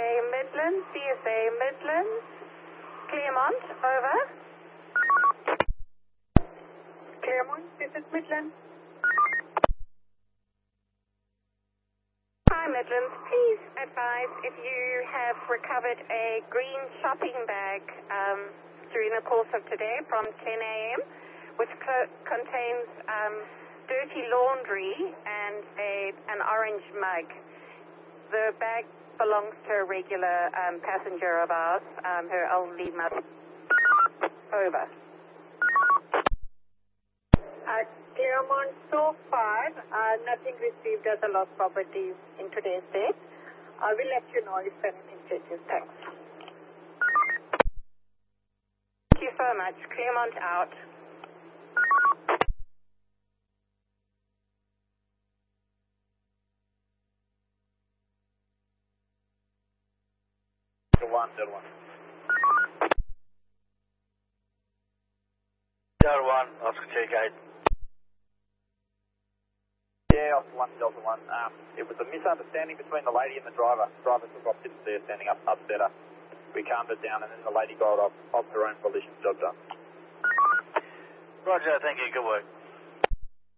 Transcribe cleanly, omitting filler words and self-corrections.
Midlands, CSA Midlands, Claremont, over. Claremont, this is Midlands. Hi Midlands, please advise if you have recovered a green shopping bag during the course of today from 10 a.m. which contains dirty laundry and an orange mug. The bag belongs to a regular passenger of ours, her elderly mother. Over. Claremont, so far, nothing received as a lost property in today's date. I will let you know if anything changes. Thanks. Thank you so much. Claremont out. Delta 1, Oscar T-Gate. Yeah, Delta 1. It was a misunderstanding between the lady and the driver. The driver took off, didn't see her standing up better. We calmed it down and then the lady got off her own volition. Job done. Roger, thank you, good work.